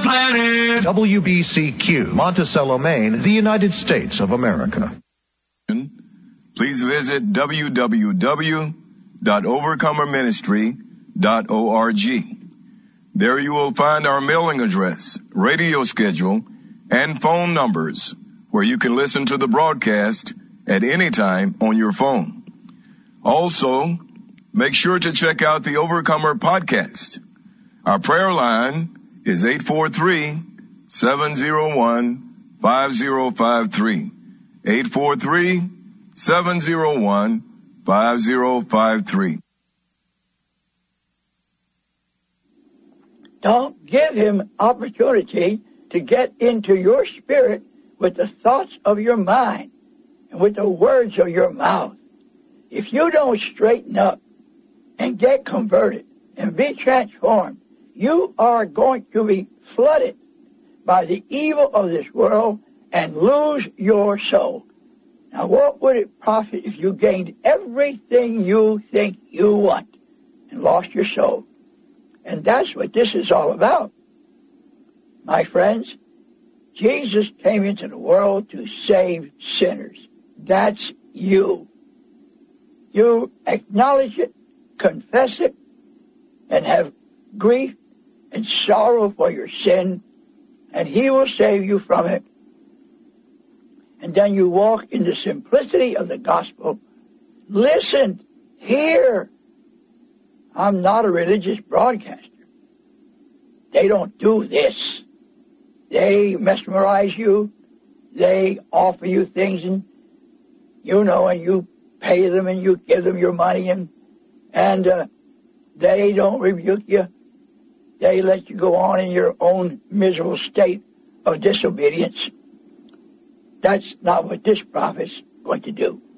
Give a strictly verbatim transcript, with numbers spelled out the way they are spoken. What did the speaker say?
planet. W B C Q, Monticello, Maine, the United States of America. Please visit w w w dot overcomer ministry dot org. There you will find our mailing address, radio schedule, and phone numbers where you can listen to the broadcast at any time on your phone. Also, make sure to check out the Overcomer podcast. Our prayer line is eight four three, seven zero one, five zero five three. eight four three, seven zero one, five zero five three. Don't give him opportunity to get into your spirit with the thoughts of your mind and with the words of your mouth. If you don't straighten up and get converted and be transformed, you are going to be flooded by the evil of this world and lose your soul. Now, what would it profit if you gained everything you think you want and lost your soul? And that's what this is all about. My friends, Jesus came into the world to save sinners. That's you. You acknowledge it, confess it, and have grief and sorrow for your sin, and he will save you from it. And then you walk in the simplicity of the gospel. Listen, hear. I'm not a religious broadcaster. They don't do this. They mesmerize you. They offer you things, and you know, and you pay them, and you give them your money, and and uh, they don't rebuke you. They let you go on in your own miserable state of disobedience. That's not what this prophet's going to do.